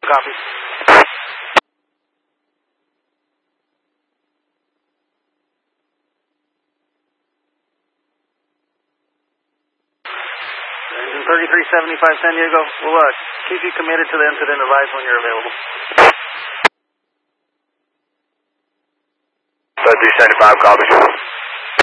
Copy. Engine 3375 San Diego, we'll keep you committed to the incident. Advise when you're available. 3375, copy.